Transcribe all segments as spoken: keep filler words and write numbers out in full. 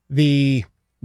the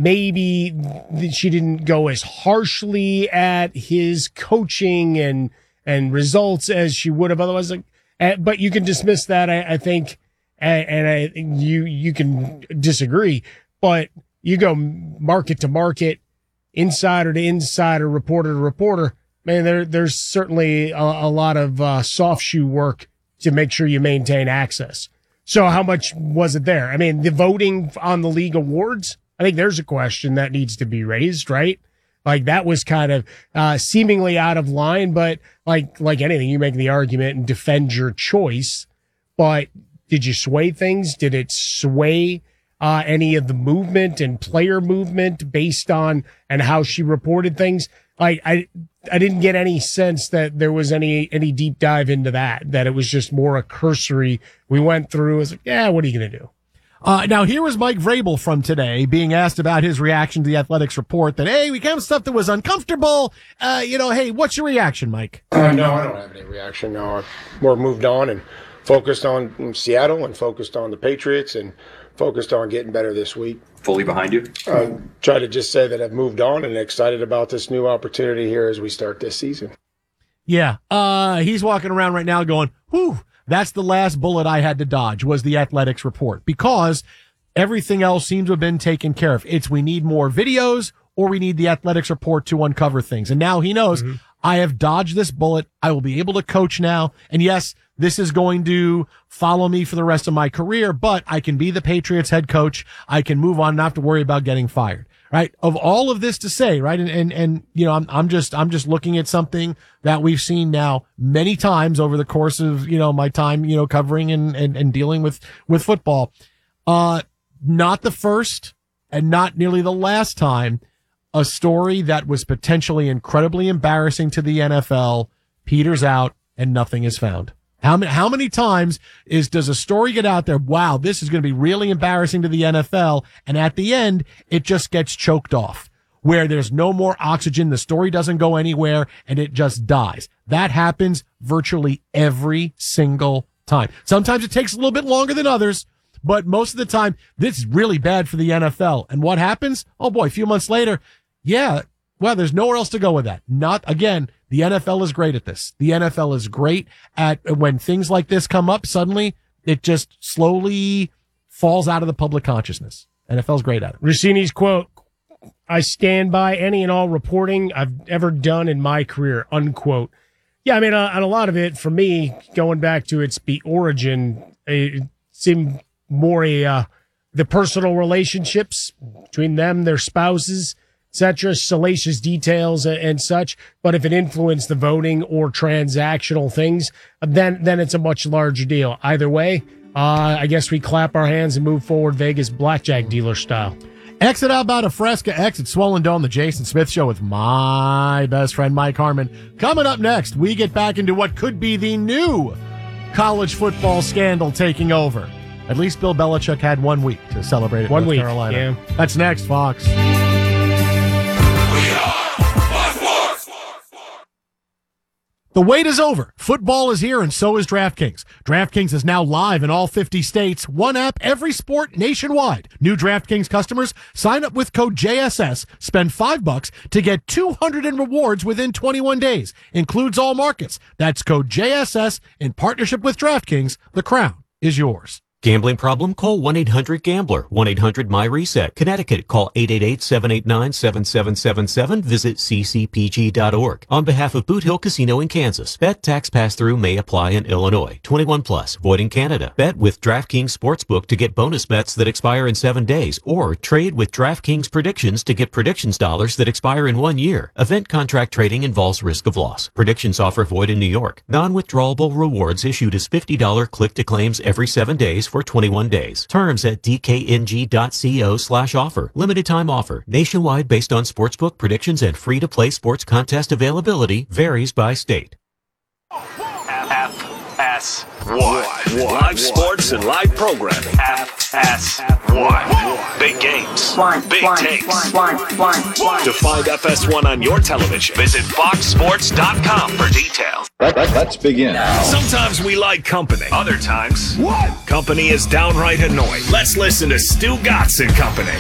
maybe she didn't go as harshly at his coaching and and results as she would have otherwise. Like, uh, but you can dismiss that, I, I think, and, and I, you you can disagree. But you go market to market, insider to insider, reporter to reporter. Man, there there's certainly a, a lot of uh, soft shoe work to make sure you maintain access. So how much was it there? I mean, the voting on the league awards, I think there's a question that needs to be raised, right? Like that was kind of uh, seemingly out of line, but like like anything, you make the argument and defend your choice. But did you sway things? Did it sway uh, any of the movement and player movement based on and how she reported things? Like I I didn't get any sense that there was any any deep dive into that. That it was just more a cursory. We went through. It was like, yeah, what are you going to do? Uh, now, here was Mike Vrabel from today being asked about his reaction to the Athletics report that, hey, we came stuff that was uncomfortable. Uh, you know, hey, what's your reaction, Mike? Uh, no, I don't have any reaction. No, I've more moved on and focused on Seattle and focused on the Patriots and focused on getting better this week. Fully behind you? I try to just say that I've moved on and excited about this new opportunity here as we start this season. Yeah, uh, he's walking around right now going, whew. That's the last bullet I had to dodge was the Athletics report because everything else seems to have been taken care of. It's we need more videos or we need the Athletics report to uncover things. And now he knows mm-hmm. I have dodged this bullet. I will be able to coach now. And yes, this is going to follow me for the rest of my career, but I can be the Patriots head coach. I can move on and not have to worry about getting fired. Right. Of all of this to say, right. And, and, and, you know, I'm, I'm just, I'm just looking at something that we've seen now many times over the course of, you know, my time, you know, covering and, and, and dealing with, with football. Uh, not the first and not nearly the last time a story that was potentially incredibly embarrassing to the N F L peters out and nothing is found. How many, how many times is, does a story get out there? Wow, this is going to be really embarrassing to the N F L. And at the end, it just gets choked off where there's no more oxygen. The story doesn't go anywhere and it just dies. That happens virtually every single time. Sometimes it takes a little bit longer than others, but most of the time, this is really bad for the N F L. And what happens? Oh boy, a few months later. Yeah. Well, there's nowhere else to go with that. Not again. The N F L is great at this. The N F L is great at when things like this come up, suddenly it just slowly falls out of the public consciousness. N F L's great at it. Rossini's quote, I stand by any and all reporting I've ever done in my career, unquote. Yeah, I mean, uh, on a lot of it, for me, going back to its be origin, it seemed more a, uh, the personal relationships between them, their spouses, et cetera, salacious details and such. But if it influenced the voting or transactional things, then then it's a much larger deal. Either way, uh, I guess we clap our hands and move forward Vegas blackjack dealer style. Exit Alberta Fresca, exit Swollen Dome, the Jason Smith Show with my best friend Mike Harmon. Coming up next, we get back into what could be the new college football scandal taking over. At least Bill Belichick had one week to celebrate it in One North week, Carolina. yeah. That's next, Fox. The wait is over. Football is here, and so is DraftKings. DraftKings is now live in all fifty states. One app, every sport, nationwide. New DraftKings customers sign up with code J S S, spend five bucks to get two hundred in rewards within twenty-one days. Includes all markets. That's code J S S in partnership with DraftKings. The crown is yours. Gambling problem? Call one eight hundred gambler. one eight hundred my reset. Connecticut, call eight eight eight, seven eight nine, seven seven seven seven. Visit c c p g dot org. On behalf of Boot Hill Casino in Kansas, bet tax pass-through may apply in Illinois. twenty-one plus, void in Canada. Bet with DraftKings Sportsbook to get bonus bets that expire in seven days, or trade with DraftKings Predictions to get predictions dollars that expire in one year. Event contract trading involves risk of loss. Predictions offer void in New York. Non-withdrawable rewards issued as fifty dollars click-to-claims every seven days for twenty-one days. Terms at d k n g dot co slash offer. Limited time offer. Nationwide based on sportsbook predictions and free-to-play sports contest availability varies by state. F S one. Live sports and live programming. F S one. Big games. Big takes. To find F S one on your television, visit fox sports dot com for details. Let, let, let's begin. Sometimes we like company. Other times, what? Company is downright annoying. Let's listen to Stu Gatz and Company.